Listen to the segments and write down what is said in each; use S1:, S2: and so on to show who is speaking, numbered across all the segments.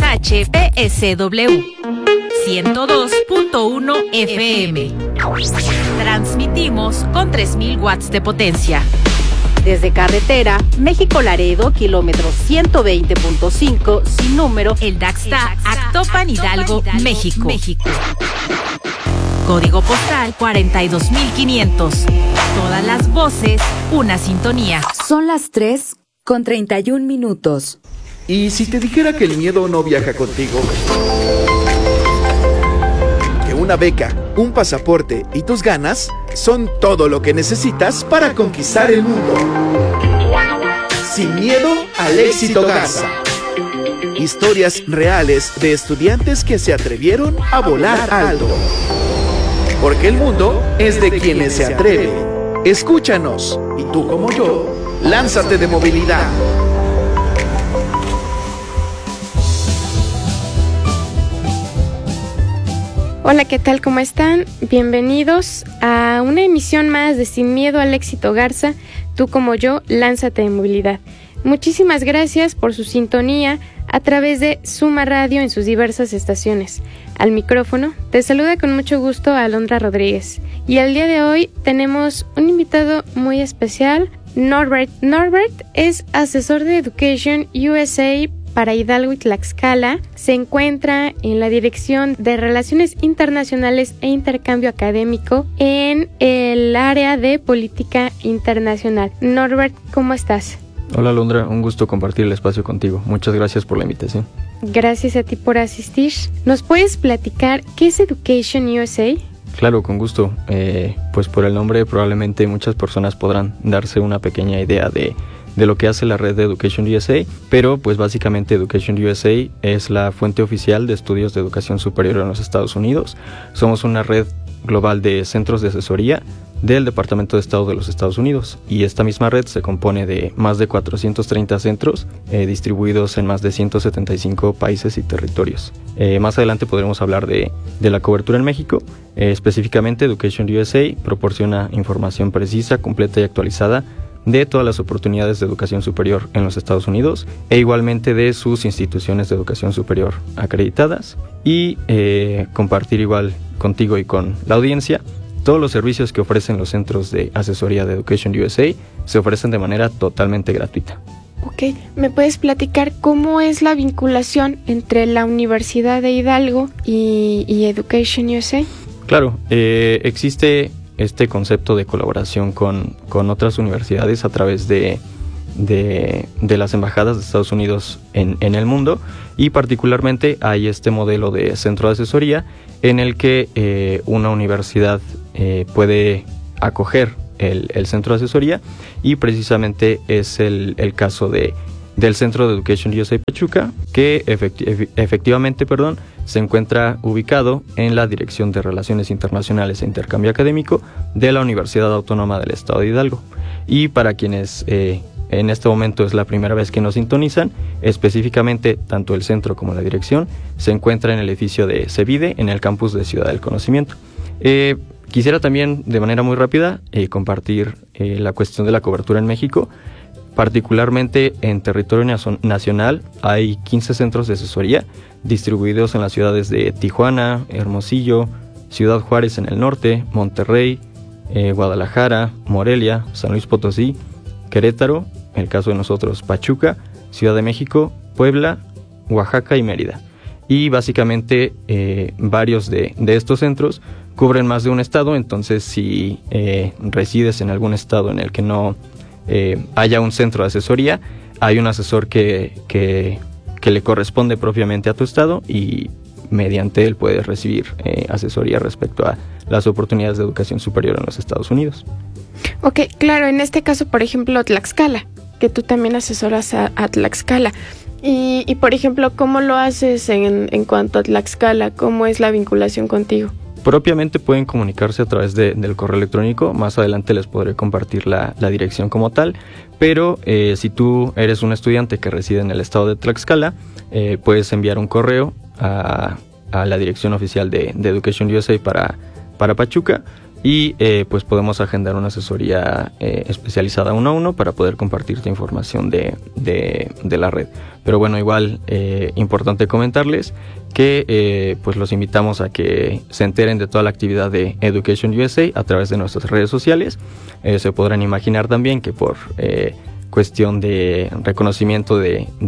S1: HPSW 102.1 FM. Transmitimos con 3000 watts de potencia.
S2: Desde carretera, México-Laredo, kilómetro 120.5, sin número,
S1: El Daxta, Actopan, Hidalgo, México. Código postal 42500. Todas las voces, una sintonía.
S3: Son las 3:31.
S4: ¿Y si te dijera que el miedo no viaja contigo? Que una beca, un pasaporte y tus ganas son todo lo que necesitas para conquistar el mundo. Sin miedo al éxito Garza. Historias reales de estudiantes que se atrevieron a volar alto. Porque el mundo es de quienes se atreven. Escúchanos, y tú como yo, lánzate de movilidad.
S5: Hola, ¿qué tal? ¿Cómo están? Bienvenidos a una emisión más de Sin Miedo al Éxito Garza, tú como yo, lánzate de movilidad. Muchísimas gracias por su sintonía a través de Suma Radio en sus diversas estaciones. Al micrófono te saluda con mucho gusto Alondra Rodríguez. Y el día de hoy tenemos un invitado muy especial, Norbert. Norbert es asesor de Education USA para Hidalgo y Tlaxcala. Se encuentra en la Dirección de Relaciones Internacionales e Intercambio Académico en el área de Política Internacional. Norbert, ¿cómo estás?
S6: Hola Alondra, un gusto compartir el espacio contigo. Muchas gracias por la invitación.
S5: Gracias a ti por asistir. ¿Nos puedes platicar qué es Education USA?
S6: Claro, con gusto. Pues por el nombre probablemente muchas personas podrán darse una pequeña idea de lo que hace la red de Education USA, pero pues básicamente Education USA es la fuente oficial de estudios de educación superior en los Estados Unidos. Somos una red global de centros de asesoría del Departamento de Estado de los Estados Unidos, y esta misma red se compone de más de 430 centros distribuidos en más de 175 países y territorios. Más adelante podremos hablar de la cobertura en México. Específicamente Education USA proporciona información precisa, completa y actualizada de todas las oportunidades de educación superior en los Estados Unidos e igualmente de sus instituciones de educación superior acreditadas, y compartir igual contigo y con la audiencia todos los servicios que ofrecen los centros de asesoría de Education USA se ofrecen de manera totalmente gratuita.
S5: Ok, ¿me puedes platicar cómo es la vinculación entre la Universidad de Hidalgo y Education USA?
S6: Claro, existe este concepto de colaboración con otras universidades a través de las embajadas de Estados Unidos en el mundo, y particularmente hay este modelo de centro de asesoría en el que una universidad puede acoger el centro de asesoría, y precisamente es el caso del Centro de Education USA Pachuca, que efectivamente se encuentra ubicado en la Dirección de Relaciones Internacionales e Intercambio Académico de la Universidad Autónoma del Estado de Hidalgo. Y para quienes en este momento es la primera vez que nos sintonizan, específicamente tanto el centro como la dirección se encuentra en el edificio de CEVIDE en el campus de Ciudad del Conocimiento. Quisiera también de manera muy rápida compartir la cuestión de la cobertura en México. Particularmente en territorio nacional hay 15 centros de asesoría distribuidos en las ciudades de Tijuana, Hermosillo, Ciudad Juárez en el norte, Monterrey, Guadalajara, Morelia, San Luis Potosí, Querétaro, en el caso de nosotros Pachuca, Ciudad de México, Puebla, Oaxaca y Mérida. Y básicamente varios de estos centros cubren más de un estado, entonces si resides en algún estado en el que no haya un centro de asesoría, hay un asesor que le corresponde propiamente a tu estado, y mediante él puedes recibir asesoría respecto a las oportunidades de educación superior en los Estados Unidos.
S5: Ok, claro, en este caso, por ejemplo, Tlaxcala, que tú también asesoras a Tlaxcala. Y por ejemplo, ¿cómo lo haces en cuanto a Tlaxcala? ¿Cómo es la vinculación contigo?
S6: Propiamente pueden comunicarse a través del correo electrónico. Más adelante les podré compartir la dirección como tal, pero si tú eres un estudiante que reside en el estado de Tlaxcala, puedes enviar un correo a la dirección oficial de Education USA para Pachuca, y pues podemos agendar una asesoría especializada 1 a 1 para poder compartirte información de la red. Pero bueno, igual importante comentarles que pues los invitamos a que se enteren de toda la actividad de Education USA a través de nuestras redes sociales. Se podrán imaginar también que por cuestión de reconocimiento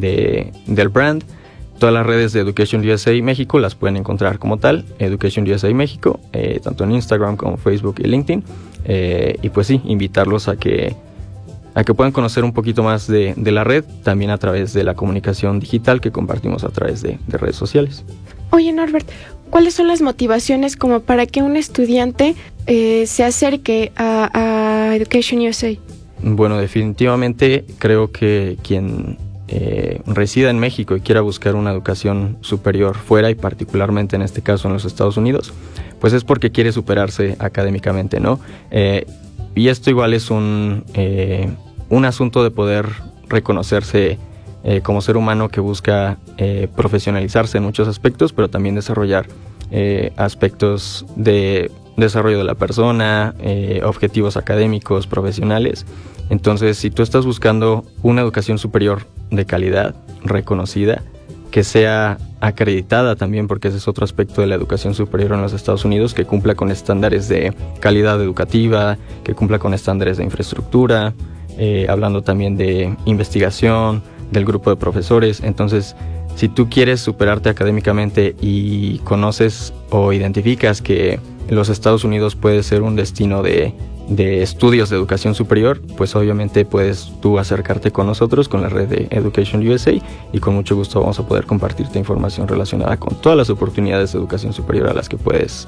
S6: del brand, todas las redes de Education USA México las pueden encontrar como tal, Education USA México, tanto en Instagram como Facebook y LinkedIn. Y pues sí, invitarlos a que puedan conocer un poquito más de la red, también a través de la comunicación digital que compartimos a través de redes sociales.
S5: Oye, Norbert, ¿cuáles son las motivaciones como para que un estudiante se acerque a Education USA?
S6: Bueno, definitivamente creo que quien resida en México y quiera buscar una educación superior fuera, y particularmente en este caso en los Estados Unidos, pues es porque quiere superarse académicamente, ¿no? Y esto igual es un asunto de poder reconocerse como ser humano que busca profesionalizarse en muchos aspectos, pero también desarrollar aspectos de desarrollo de la persona, objetivos académicos, profesionales. Entonces, si tú estás buscando una educación superior de calidad, reconocida, que sea acreditada también, porque ese es otro aspecto de la educación superior en los Estados Unidos, que cumpla con estándares de calidad educativa, que cumpla con estándares de infraestructura, hablando también de investigación, del grupo de profesores. Entonces, si tú quieres superarte académicamente y conoces o identificas que los Estados Unidos puede ser un destino de estudios de educación superior, pues obviamente puedes tú acercarte con nosotros, con la red de Education USA, y con mucho gusto vamos a poder compartirte información relacionada con todas las oportunidades de educación superior a las que puedes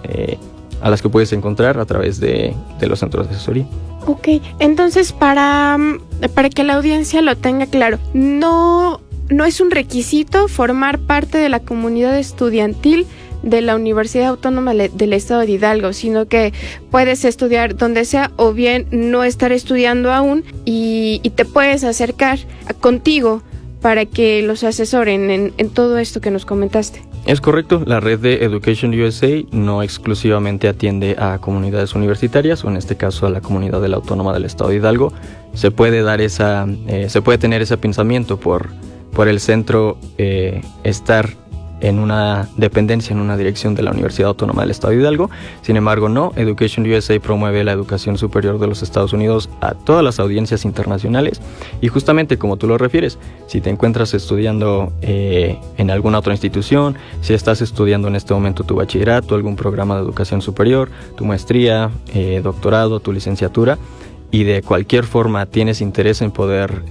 S6: encontrar a través de los centros de asesoría.
S5: Ok, entonces para que la audiencia lo tenga claro, no es un requisito formar parte de la comunidad estudiantil de la Universidad Autónoma del Estado de Hidalgo, sino que puedes estudiar donde sea, o bien no estar estudiando aún y te puedes acercar contigo para que los asesoren en todo esto que nos comentaste.
S6: Es correcto, la red de Education USA no exclusivamente atiende a comunidades universitarias, o en este caso a la comunidad de la Autónoma del Estado de Hidalgo. Se puede tener ese pensamiento por el centro estar en una dependencia, en una dirección de la Universidad Autónoma del Estado de Hidalgo. Sin embargo, no, Education USA promueve la educación superior de los Estados Unidos a todas las audiencias internacionales, y justamente como tú lo refieres, si te encuentras estudiando en alguna otra institución, si estás estudiando en este momento tu bachillerato, algún programa de educación superior, tu maestría, doctorado, tu licenciatura, y de cualquier forma tienes interés en poder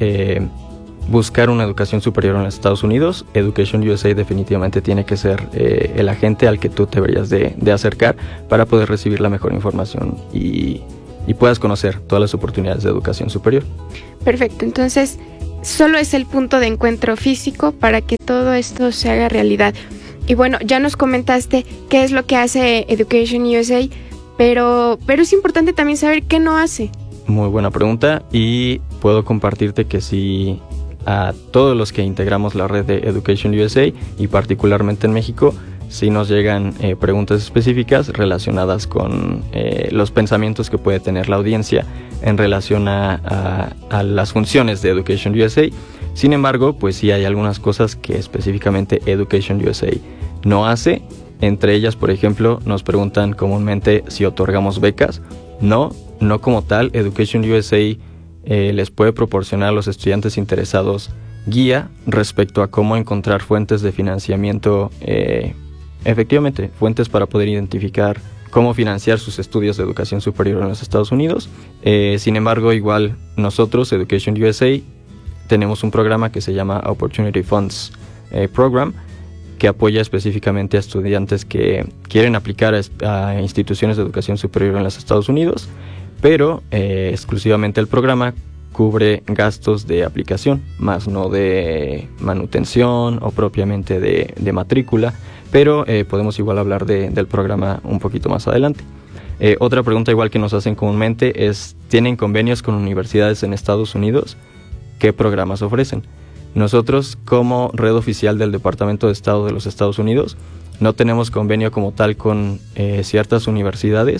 S6: buscar una educación superior en los Estados Unidos, Education USA definitivamente tiene que ser el agente al que tú te deberías de acercar para poder recibir la mejor información y puedas conocer todas las oportunidades de educación superior.
S5: Perfecto, entonces solo es el punto de encuentro físico para que todo esto se haga realidad. Y bueno, ya nos comentaste qué es lo que hace Education USA, pero es importante también saber qué no hace.
S6: Muy buena pregunta, y puedo compartirte que sí, a todos los que integramos la red de Education USA, y particularmente en México, sí nos llegan preguntas específicas relacionadas con los pensamientos que puede tener la audiencia en relación a las funciones de Education USA. Sin embargo, pues sí hay algunas cosas que específicamente Education USA no hace. Entre ellas, por ejemplo, nos preguntan comúnmente si otorgamos becas. No como tal. Education USA les puede proporcionar a los estudiantes interesados guía respecto a cómo encontrar fuentes de financiamiento, efectivamente, fuentes para poder identificar cómo financiar sus estudios de educación superior en los Estados Unidos. Sin embargo, igual nosotros, Education USA, tenemos un programa que se llama Opportunity Funds Program, que apoya específicamente a estudiantes que quieren aplicar a instituciones de educación superior en los Estados Unidos, pero exclusivamente el programa cubre gastos de aplicación, más no de manutención o propiamente de matrícula, pero podemos igual hablar del programa un poquito más adelante. Otra pregunta igual que nos hacen comúnmente es, ¿tienen convenios con universidades en Estados Unidos? ¿Qué programas ofrecen? Nosotros, como red oficial del Departamento de Estado de los Estados Unidos, no tenemos convenio como tal con ciertas universidades.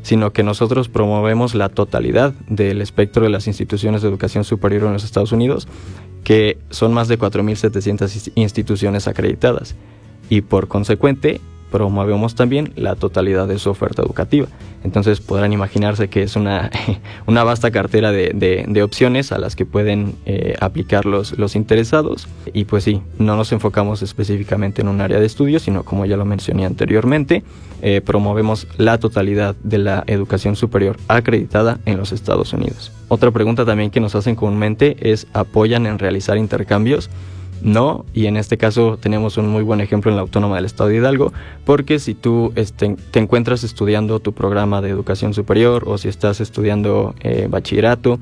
S6: sino que nosotros promovemos la totalidad del espectro de las instituciones de educación superior en los Estados Unidos, que son más de 4.700 instituciones acreditadas, y por consecuente promovemos también la totalidad de su oferta educativa. Entonces podrán imaginarse que es una vasta cartera de opciones a las que pueden aplicar los interesados. Y pues sí, no nos enfocamos específicamente en un área de estudio, sino, como ya lo mencioné anteriormente, promovemos la totalidad de la educación superior acreditada en los Estados Unidos. Otra pregunta también que nos hacen comúnmente es: ¿apoyan en realizar intercambios? No, y en este caso tenemos un muy buen ejemplo en la Autónoma del Estado de Hidalgo, porque si tú te encuentras estudiando tu programa de educación superior, o si estás estudiando bachillerato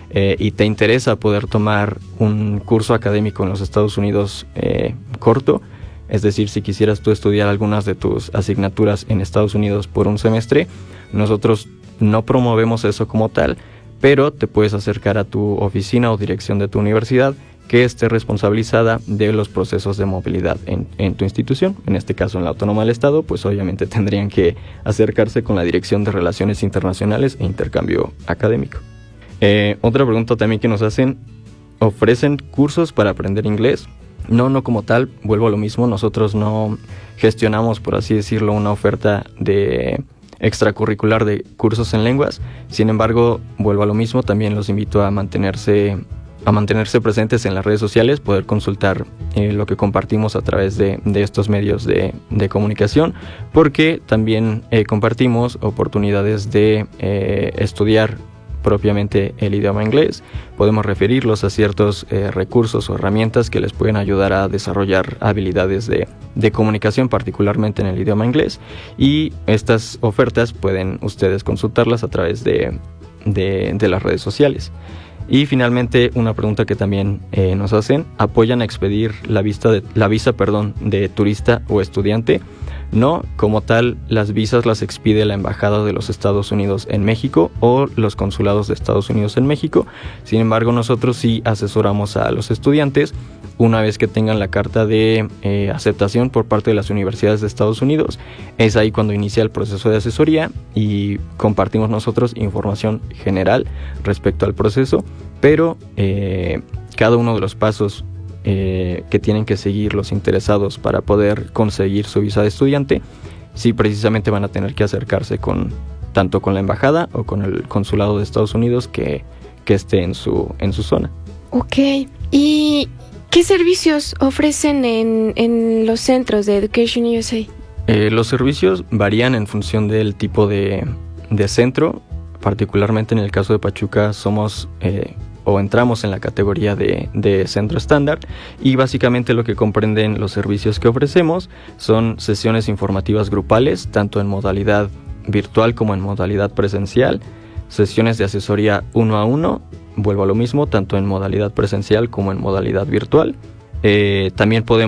S6: y te interesa poder tomar un curso académico en los Estados Unidos corto, es decir, si quisieras tú estudiar algunas de tus asignaturas en Estados Unidos por un semestre, nosotros no promovemos eso como tal, pero te puedes acercar a tu oficina o dirección de tu universidad que esté responsabilizada de los procesos de movilidad en tu institución. En este caso, en la Autónoma del Estado, pues obviamente tendrían que acercarse con la Dirección de Relaciones Internacionales e Intercambio Académico. Otra pregunta también que nos hacen: ¿ofrecen cursos para aprender inglés? No como tal, vuelvo a lo mismo, nosotros no gestionamos, por así decirlo, una oferta de extracurricular de cursos en lenguas. Sin embargo, vuelvo a lo mismo, también los invito a mantenerse presentes en las redes sociales, poder consultar lo que compartimos a través de estos medios de comunicación, porque también compartimos oportunidades de estudiar propiamente el idioma inglés. Podemos referirlos a ciertos recursos o herramientas que les pueden ayudar a desarrollar habilidades de comunicación, particularmente en el idioma inglés, y estas ofertas pueden ustedes consultarlas a través de las redes sociales. Y finalmente, una pregunta que también nos hacen: ¿apoyan a expedir la visa de turista o estudiante? No, como tal, las visas las expide la Embajada de los Estados Unidos en México o los consulados de Estados Unidos en México. Sin embargo, nosotros sí asesoramos a los estudiantes una vez que tengan la carta de aceptación por parte de las universidades de Estados Unidos. Es ahí cuando inicia el proceso de asesoría y compartimos nosotros información general respecto al proceso, pero cada uno de los pasos que tienen que seguir los interesados para poder conseguir su visa de estudiante, sí precisamente van a tener que acercarse tanto con la embajada o con el consulado de Estados Unidos que esté en su zona. Ok,
S5: ¿y qué servicios ofrecen en los centros de Education USA?
S6: Los servicios varían en función del tipo de centro. Particularmente en el caso de Pachuca somos o entramos en la categoría de centro estándar, y básicamente lo que comprenden los servicios que ofrecemos son sesiones informativas grupales, tanto en modalidad virtual como en modalidad presencial, sesiones de asesoría 1 a 1, vuelvo a lo mismo, tanto en modalidad presencial como en modalidad virtual. También podemos